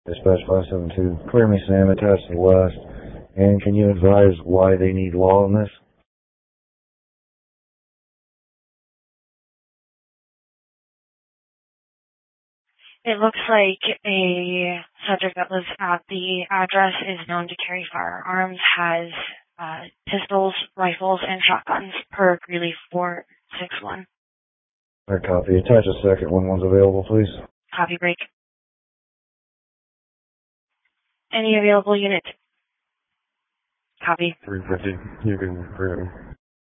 Dispatch 572. Clear me, Sam. Attached to the west. And can you advise why they need law on this? It looks like a subject that lives at the address is known to carry firearms, has pistols, rifles, and shotguns per Greeley 461. Alright, copy. Attach a second when one's available, please. Copy break. Any available unit? Copy. 350. You can bring it.